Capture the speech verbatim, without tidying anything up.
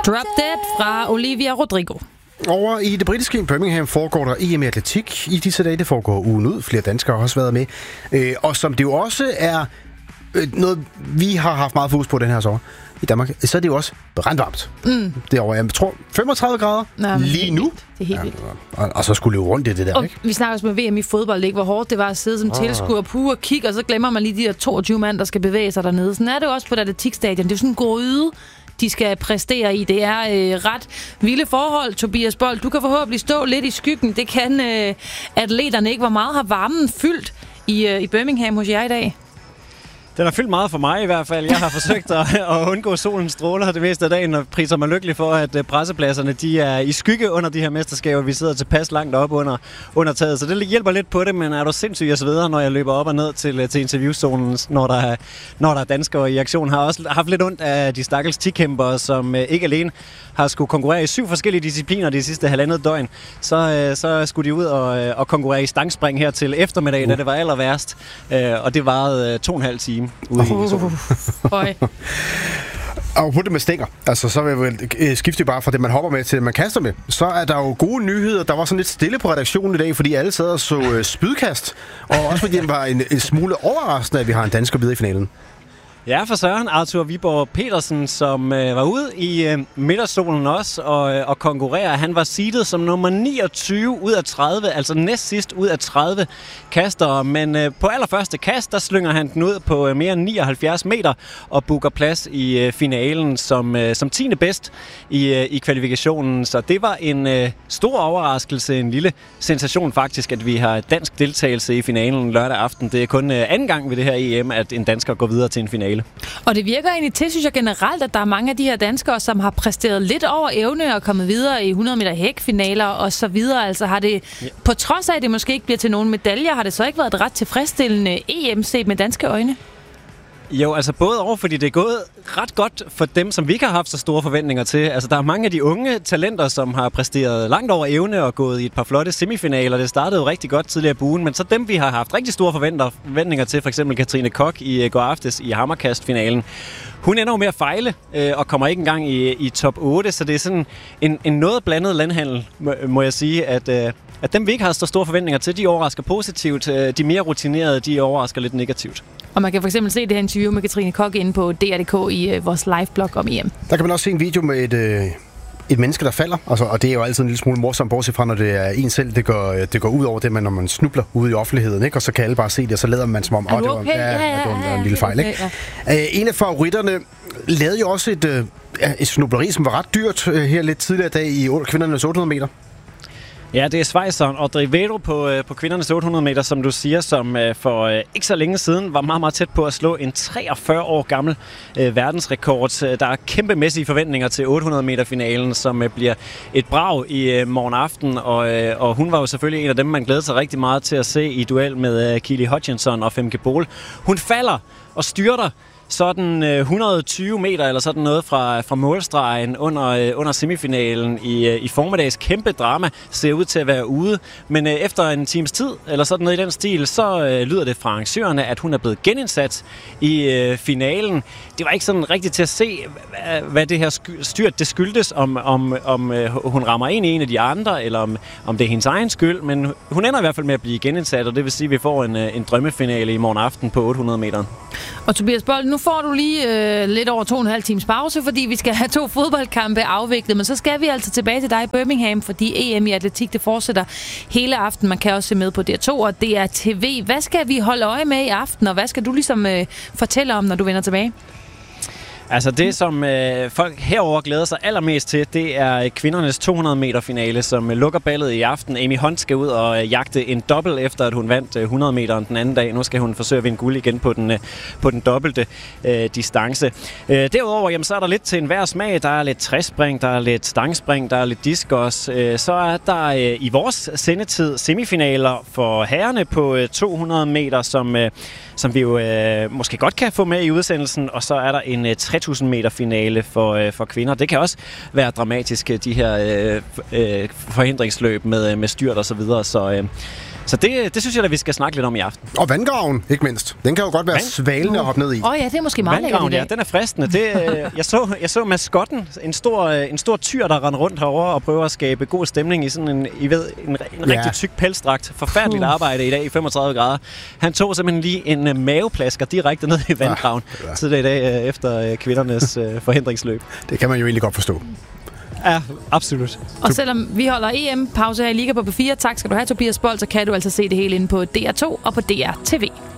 Drop Dead fra Olivia Rodrigo. Over i det britiske Birmingham foregår der E M i atletik i disse dage. Det foregår ugen ud. Flere danskere har også været med. Øh, og som det jo også er øh, noget, vi har haft meget fokus på den her sommer i Danmark, så er det jo også brandvarmt. Mm. Derovre, jeg tror, femogtredive grader Nå, lige nu. Vildt. Det er helt vildt. Ja, og, og så skulle løbe rundt i det der, og ikke? Vi snakker også med V M i fodbold, ikke? Hvor hårdt det var at sidde som oh. tilskuer og puge og kigge, og så glemmer man lige de der toogtyve mand, der skal bevæge sig dernede. Sådan er det jo også på det atletikstadion. Det er jo sådan en gryde, de skal præstere i. Det er øh, ret vilde forhold, Tobias Bold. Du kan forhåbentlig stå lidt i skyggen. Det kan øh, atleterne ikke. Hvor meget har varmen fyldt i, øh, i Birmingham hos jer i dag? Den har fyldt meget for mig i hvert fald. Jeg har forsøgt at, at undgå solens stråler det meste af dagen, og priser mig lykkelig for, at pressepladserne de er i skygge under de her mesterskaber. Vi sidder tilpas langt op under, under taget, så det hjælper lidt på det, men er du sindssygt jeg sveder, når jeg løber op og ned til, til interviewzonen, når der, er, når der er danskere i aktion. Har også haft lidt ondt af de stakkels tikæmpere, som ikke alene har skulle konkurrere i syv forskellige discipliner de sidste halvandet døgn. Så, så skulle de ud og, og konkurrere i stangspring her til eftermiddag, uh. da det var aller værst. Og det varede to og en halv time ude uh. i solen. Og på det med stænger, altså så vil jeg vel skifte bare fra det, man hopper med, til det, man kaster med. Så er der jo gode nyheder. Der var sådan lidt stille på redaktionen i dag, fordi alle sad og så øh, spydkast. Og også fordi det var en, en smule overraskende, at vi har en dansker videre i finalen. Ja, for Søren, Arthur Viborg Petersen, som øh, var ude i øh, midterstolen også og, øh, og konkurrere. Han var seedet som nummer niogtyve ud af tredive, altså næst sidst ud af tredive kastere. Men øh, på allerførste kast, der slynger han den ud på øh, mere end nioghalvfjerds meter og booker plads i øh, finalen som, øh, som tiende bedst i, øh, i kvalifikationen. Så det var en øh, stor overraskelse, en lille sensation faktisk, at vi har dansk deltagelse i finalen lørdag aften. Det er kun øh, anden gang ved det her E M, at en dansker går videre til en finale. Og det virker egentlig til, synes jeg generelt, at der er mange af de her danskere, som har præsteret lidt over evne og kommet videre i hundrede meter hækfinaler og så videre. Altså har det, ja. På trods af, at det måske ikke bliver til nogen medaljer, har det så ikke været et ret tilfredsstillende E M set med danske øjne? Jo, altså både over, fordi det er gået ret godt for dem, som vi ikke har haft så store forventninger til. Altså der er mange af de unge talenter, som har præsteret langt over evne og gået i et par flotte semifinaler. Det startede jo rigtig godt tidligere på ugen, men så dem, vi har haft rigtig store forventninger til, for eksempel Katrine Koch i går aftes i hammerkastfinalen. Hun ender jo med at fejle øh, og kommer ikke engang i, i top otte, så det er sådan en, en noget blandet landhandel, må, må jeg sige, at, øh, at dem, vi ikke har så store forventninger til, de overrasker positivt. De mere rutinerede, de overrasker lidt negativt. Og man kan for eksempel se det her interview med Katrine Koch inde på D R punktum d k i øh, vores live-blog om E M. Der kan man også se en video med et, øh, et menneske, der falder. Altså, og det er jo altid en lille smule morsomt, bortset fra, når det er en selv. Det går, det går ud over det, man, når man snubler ude i offentligheden, ikke? Og så kan alle bare se det, og så lader man som om, åh, oh, det var, okay? ja, ja, ja, det var en, ja, en lille fejl, ikke? Ja. Uh, en af favoritterne lavede jo også et, uh, et snubleri, som var ret dyrt uh, her lidt tidligere i dag i kvindernes otte hundrede meter. Ja, det er schweizeren Audrey Vedo på, øh, på kvindernes otte hundrede meter, som du siger, som øh, for øh, ikke så længe siden var meget, meget tæt på at slå en treogfyrre år gammel øh, verdensrekord. Der er kæmpemæssige forventninger til otte hundrede meter finalen, som øh, bliver et brag i øh, morgen aften, og, øh, og hun var jo selvfølgelig en af dem, man glædede sig rigtig meget til at se i duel med øh, Keely Hutchinson og Femke Bol. Hun falder og styrter sådan et hundrede og tyve meter eller sådan noget fra, fra målstregen under, under semifinalen i, i formiddags. Kæmpe drama, ser ud til at være ude. Men øh, efter en times tid, eller sådan noget i den stil, så øh, lyder det fra arrangørerne, at hun er blevet genindsat i øh, finalen. Det var ikke sådan rigtigt til at se, hvad, hvad det her styrt det skyldtes, om, om, om øh, hun rammer ind i en af de andre, eller om, om det er hendes egen skyld. Men hun ender i hvert fald med at blive genindsat, og det vil sige, at vi får en, en drømmefinale i morgen aften på otte hundrede meter. Og Tobias Bold, nu får du lige øh, lidt over to og en halv times pause, fordi vi skal have to fodboldkampe afviklet, men så skal vi altså tilbage til dig i Birmingham, fordi E M i atletik, det fortsætter hele aften. Man kan også se med på D R to og D R T V. Hvad skal vi holde øje med i aften, og hvad skal du ligesom øh, fortælle om, når du vender tilbage? Altså det, som øh, folk herover glæder sig allermest til, det er kvindernes to hundrede meter finale, som øh, lukker ballet i aften. Amy Hunt skal ud og øh, jagte en dobbelt, efter at hun vandt øh, hundrede meteren den anden dag. Nu skal hun forsøge at vinde guld igen på den, øh, på den dobbelte øh, distance. Øh, derudover, jamen, så er der lidt til enhver smag. Der er lidt træspring, der er lidt stangspring, der er lidt discgolf. Øh, så er der øh, i vores sendetid semifinaler for herrerne på øh, to hundrede meter, som, øh, som vi jo øh, måske godt kan få med i udsendelsen. Og så er der en øh, tre tusind meter finale for, øh, for kvinder. Det kan også være dramatisk, de her øh, øh, forhindringsløb med, med styrt og så videre. Så, øh, Så det, det synes jeg, at vi skal snakke lidt om i aften. Og vandgraven, ikke mindst. Den kan jo godt være Vand? svalende at hoppe ned i. Åh oh, ja, det er måske meget lækkert i dag. Ja, den er fristende. Det, jeg, så, jeg så maskotten, en stor, en stor tyr, der render rundt herover og prøver at skabe god stemning i sådan en, I ved, en, en Ja. rigtig tyk pelsdragt. Forfærdeligt Puh. arbejde i dag i femogtredive grader. Han tog simpelthen lige en uh, maveplasker direkte ned i vandgraven Ja, ja. tidligere i dag uh, efter uh, kvindernes uh, forhindringsløb. Det kan man jo egentlig godt forstå. Ja, absolut. Og selvom vi holder E M-pause her i Liga på P fire, tak skal du have, Tobias Bold, så kan du altså se det hele inde på D R to og på D R T V.